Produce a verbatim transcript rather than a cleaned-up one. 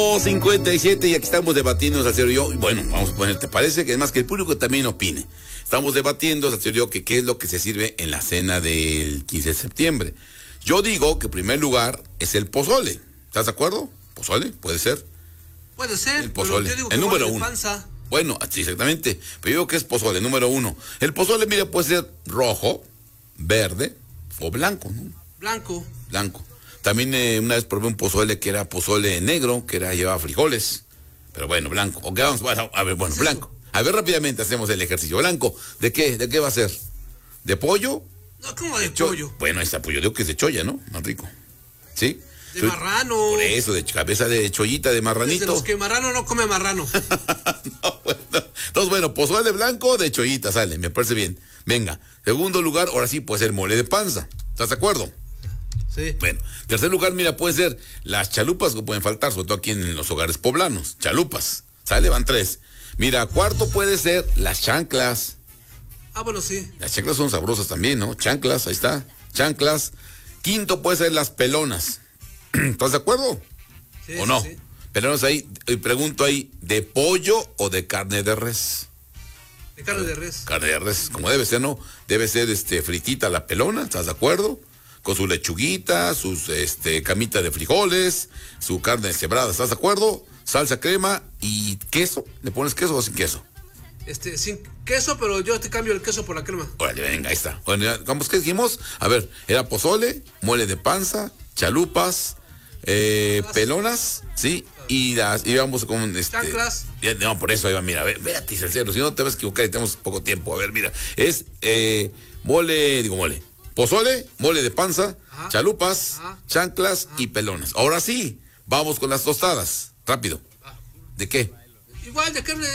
cincuenta y siete y aquí estamos debatiendo, Salcedo y yo. Bueno, vamos a poner, ¿te parece? Que es más que el público también opine. Estamos debatiendo, Salcedo y yo, que qué es lo que se sirve en la cena del quince de septiembre. Yo digo que en primer lugar es el pozole. ¿Estás de acuerdo? ¿Pozole? ¿Puede ser? Puede ser. El pozole. Pero yo digo que el número de uno. Panza. Bueno, sí, exactamente. Pero yo digo que es pozole, número uno. El pozole, mira, puede ser rojo, verde o blanco, ¿no? Blanco. Blanco. También eh, una vez probé un pozole que era pozole negro, que era llevaba frijoles. Pero bueno, blanco. Ok, vamos, bueno, a ver, bueno, blanco. A ver, rápidamente hacemos el ejercicio. Blanco, ¿de qué? ¿De qué va a ser? ¿De pollo? No, ¿cómo de, de pollo? Bueno, está pollo, digo que es de choya, ¿no? Más rico. ¿Sí? De Soy, marrano. Por eso, de cabeza de chollita, de marranito. De los que marrano no come marrano. No, bueno. Entonces, bueno, pozole blanco de chollita, sale, me parece bien. Venga, segundo lugar, ahora sí puede ser mole de panza. ¿Estás de acuerdo? Sí. Bueno, tercer lugar, mira, puede ser las chalupas que pueden faltar, sobre todo aquí en los hogares poblanos. Chalupas, sale, van tres. Mira, cuarto puede ser las chanclas. Ah, bueno, sí. Las chanclas son sabrosas también, ¿no? Chanclas, ahí está, chanclas. Quinto puede ser las pelonas. ¿Estás de acuerdo? Sí, ¿O no? Sí, sí. Pelonas ahí, y pregunto ahí, ¿de pollo o de carne de res? De carne de res. Carne de res, como debe ser, ¿no? Debe ser este fritita la pelona, ¿estás de acuerdo? Con su lechuguita, sus este camita de frijoles, su carne deshebrada, ¿estás de acuerdo? Salsa, crema y queso. ¿Le pones queso o sin queso? Este, sin queso, pero yo te cambio el queso por la crema. Órale, venga, ahí está. Bueno, ¿cómo es que dijimos? A ver, era pozole, mole de panza, chalupas, eh, pelonas, ¿sí? Y las, y vamos con este. Chanclas. No, por eso, ahí va, mira, a ver, espérate, Salcedo, si no te vas a equivocar y tenemos poco tiempo. A ver, mira, es eh, mole, digo mole. Pozole, mole de panza, ajá, chalupas, ajá, chanclas ajá, y pelonas. Ahora sí, vamos con las tostadas. Rápido. ¿De qué? Igual de carne.